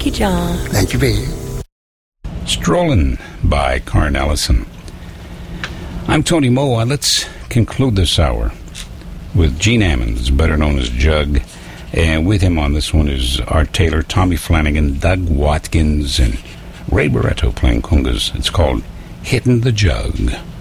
Thank you, John. Thank you, baby. Strolling by Carn Ellison. I'm Tony Moa. Let's conclude this hour with Gene Ammons, better known as Jug. And with him on this one is Art Taylor, Tommy Flanagan, Doug Watkins, and Ray Barretto playing congas. It's called Hitting the Jug.